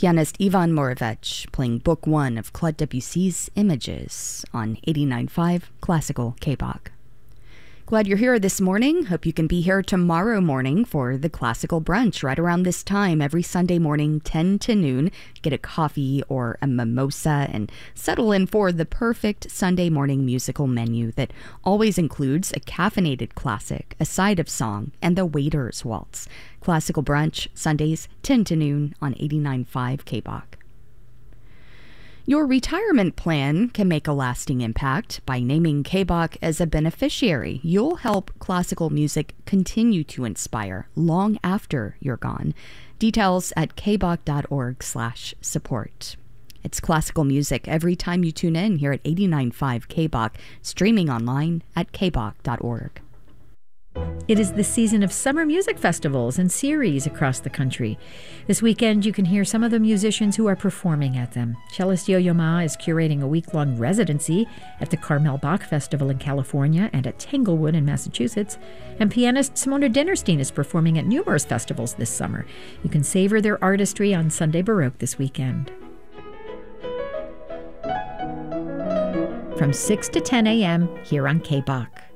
pianist Ivan Moravec playing Book 1 of Claude Debussy's Images on 89.5 Classical K-Bach. Glad you're here this morning. Hope you can be here tomorrow morning for the Classical Brunch right around this time every Sunday morning, 10 to noon. Get a coffee or a mimosa and settle in for the perfect Sunday morning musical menu that always includes a caffeinated classic, a side of song, and the Waiter's Waltz. Classical Brunch, Sundays, 10 to noon on 89.5 K-Bach. Your retirement plan can make a lasting impact. By naming K-Bach as a beneficiary, you'll help classical music continue to inspire long after you're gone. Details at kbach.org/support. It's classical music every time you tune in here at 89.5 K-Bach, streaming online at kbach.org. It is the season of summer music festivals and series across the country. This weekend, you can hear some of the musicians who are performing at them. Cellist Yo-Yo Ma is curating a week-long residency at the Carmel Bach Festival in California and at Tanglewood in Massachusetts. And pianist Simona Dinnerstein is performing at numerous festivals this summer. You can savor their artistry on Sunday Baroque this weekend. From 6 to 10 a.m. here on K-Bach.